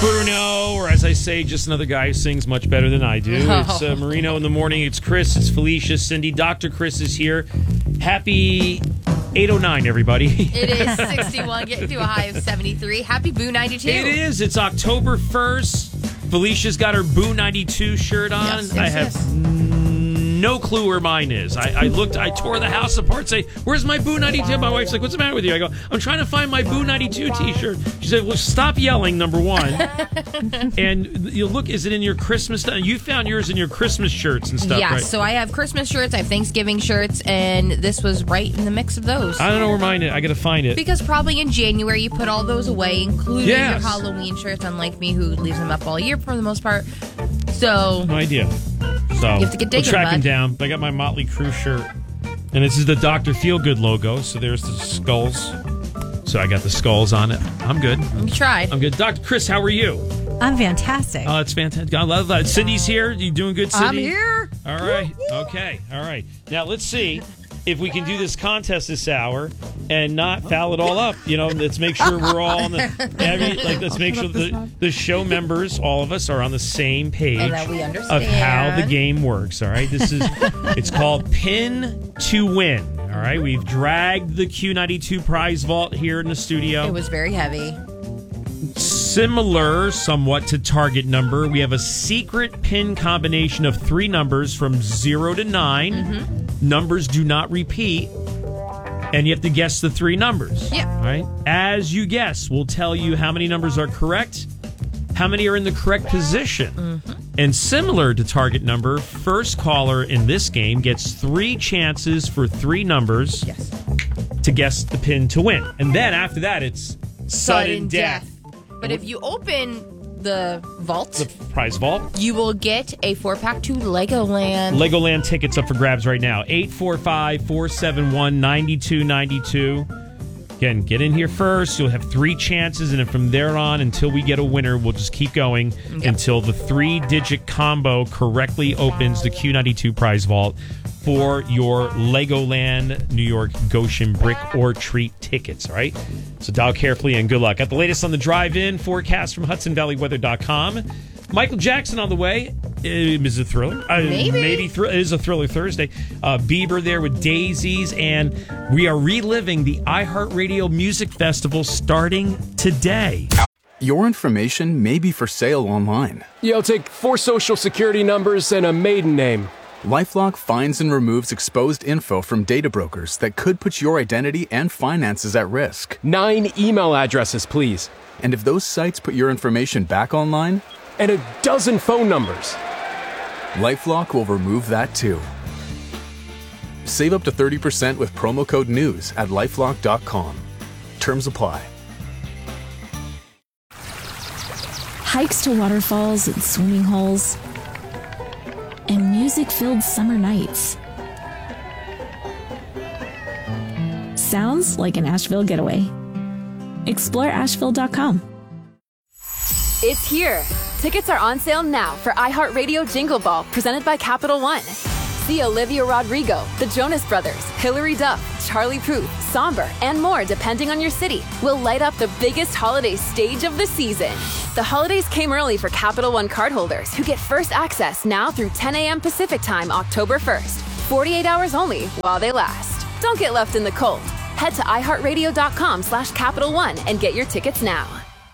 Bruno, or as I say, just another guy who sings much better than I do. Oh. It's Marino in the morning. It's Chris. It's Felicia. Cindy. Dr. Chris is here. Happy 8:09, everybody. It is 61, getting to a high of 73. Happy Boo 92. It is. It's October 1st. Felicia's got her Boo 92 shirt on. Yes, I have no clue where mine is. I looked, I tore the house apart, say, where's my Boo 92? My wife's like, what's the matter with you? I go, I'm trying to find my Boo 92 t-shirt. She said, well, stop yelling, number one. And you look, is it in your Christmas? You found yours in your Christmas shirts and stuff, Yeah, right? so I have Christmas shirts, I have Thanksgiving shirts, and this was right in the mix of those. I don't know where mine is. I got to find it. Because probably in January you put all those away, including Yes. your Halloween shirts, unlike me who leaves them up all year for the most part. So No idea. So You have to get digging, we'll track him bud. down. I got my Motley Crue shirt. And this is the Dr. Feelgood logo. So there's the skulls. So I got the skulls on it. I'm good. you tried. I'm good. Dr. Chris, how are you? I'm fantastic. Oh, it's fantastic. I love that. Cindy's here. You doing good, Cindy? I'm here. All right. Okay. All right. Now let's see if we can do this contest this hour and not foul it all up. You know, let's make sure we're all on let's make sure the show members, all of us, are on the same page And that we understand. of how the game works. All right. It's called Pin to Win. All right. We've dragged the Q92 prize vault here in the studio. It was very heavy. Similar somewhat to target number, we have a secret pin combination of 3 numbers from 0 to 9. Mm-hmm. Numbers do not repeat, and you have to guess the 3 numbers. Yeah. All right. As you guess, we'll tell you how many numbers are correct, how many are in the correct position. Mm-hmm. And similar to target number, first caller in this game gets 3 chances for 3 numbers Yes. to guess the pin to win. And then after that, it's sudden death. But if you open the vault, The prize vault. you will get a 4-pack to Legoland. Legoland tickets up for grabs right now. 845-471-9292. Again, get in here first. You'll have 3 chances, and then from there on, until we get a winner, we'll just keep going until the 3-digit combo correctly opens the Q92 prize vault for your Legoland New York Goshen Brick or Treat tickets, all right? So dial carefully and good luck. Got the latest on the drive-in forecast from HudsonValleyWeather.com. Michael Jackson on the way. Is it a thriller? Maybe. It is a thriller Thursday. Bieber there with Daisies, and we are reliving the iHeartRadio Music Festival starting today. Your information may be for sale online. Yo, take 4 social security numbers and a maiden name. LifeLock finds and removes exposed info from data brokers that could put your identity and finances at risk. 9 email addresses, please. And if those sites put your information back online, And a dozen phone numbers. LifeLock will remove that too. Save up to 30% with promo code NEWS at LifeLock.com. Terms apply. Hikes to waterfalls and swimming holes, and music-filled summer nights. Sounds like an Asheville getaway. Explore Asheville.com. It's here. Tickets are on sale now for iHeartRadio Jingle Ball, presented by Capital One. See Olivia Rodrigo, the Jonas Brothers, Hilary Duff, Charlie Puth, Somber, and more depending on your city. Will light up the biggest holiday stage of the season. The holidays came early for Capital One cardholders who get first access now through 10 a.m. Pacific Time, October 1st. 48 hours only while they last. Don't get left in the cold. Head to iHeartRadio.com/Capital One and get your tickets now.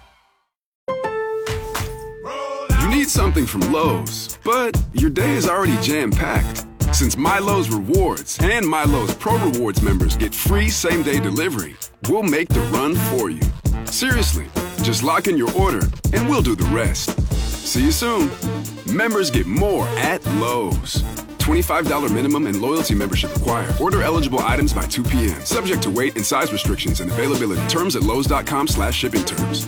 You need something from Lowe's, but your day is already jam-packed. Since MyLowe's Rewards and MyLowe's Pro Rewards members get free same-day delivery, we'll make the run for you. Seriously, just lock in your order and we'll do the rest. See you soon. Members get more at Lowe's. $25 minimum and loyalty membership required. Order eligible items by 2 p.m. Subject to weight and size restrictions and availability. Terms at lowes.com/shipping terms.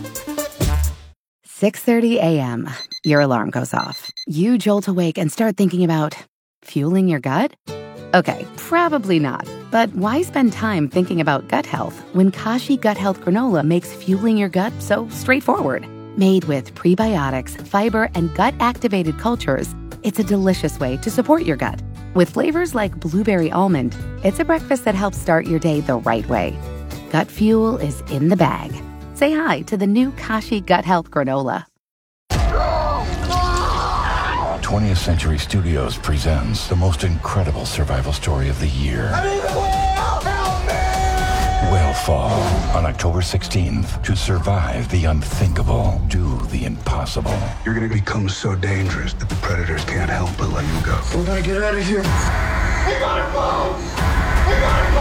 6:30 a.m. Your alarm goes off. You jolt awake and start thinking about fueling your gut? Okay, probably not. But why spend time thinking about gut health when Kashi Gut Health Granola makes fueling your gut so straightforward? Made with prebiotics, fiber, and gut-activated cultures, it's a delicious way to support your gut. With flavors like blueberry almond, it's a breakfast that helps start your day the right way. Gut fuel is in the bag. Say hi to the new Kashi Gut Health Granola. 20th Century Studios presents the most incredible survival story of the year. I'm in the whale! Help me! Whale Fall on October 16th. To survive the unthinkable, do the impossible. You're going to become so dangerous that the predators can't help but let you go. We gotta get out of here. We gotta go! We gotta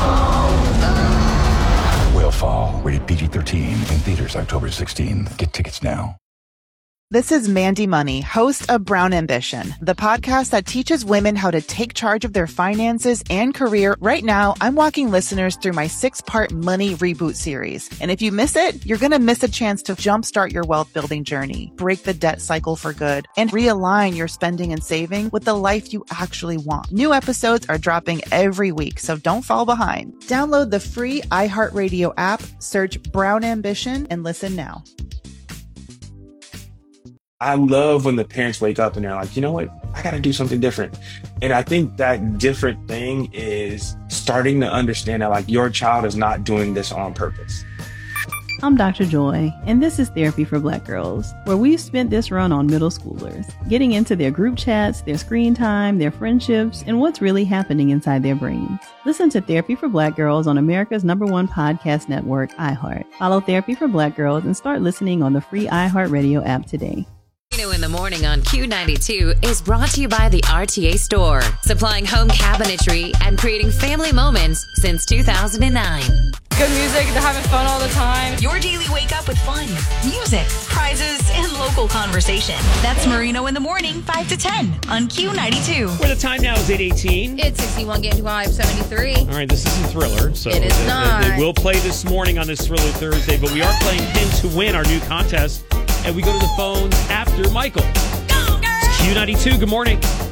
go! Whale Fall, rated PG-13, in theaters October 16th. Get tickets now. This is Mandy Money, host of Brown Ambition, the podcast that teaches women how to take charge of their finances and career. Right now, I'm walking listeners through my 6-part Money Reboot series. And if you miss it, you're going to miss a chance to jumpstart your wealth building journey, break the debt cycle for good, and realign your spending and saving with the life you actually want. New episodes are dropping every week, so don't fall behind. Download the free iHeartRadio app, search Brown Ambition, and listen now. I love when the parents wake up and they're like, you know what? I got to do something different. And I think that different thing is starting to understand that like your child is not doing this on purpose. I'm Dr. Joy, and this is Therapy for Black Girls, where we've spent this run on middle schoolers, getting into their group chats, their screen time, their friendships, and what's really happening inside their brains. Listen to Therapy for Black Girls on America's #1 podcast network, iHeart. Follow Therapy for Black Girls and start listening on the free iHeartRadio app today. In the morning on Q92 is brought to you by the RTA Store, supplying home cabinetry and creating family moments since 2009. Good music, they're having fun all the time. Your daily wake up with fun, music, prizes, and local conversation. That's Marino in the morning, 5 to 10 on Q92. Where the time now is 8:18. It's 61 getting to 573. All right, this isn't Thriller, so it is not. They will play this morning on this Thriller Thursday, but we are playing Pin to Win, our new contest, and we go to the phones after Michael. Go, girl! It's Q92. Good morning.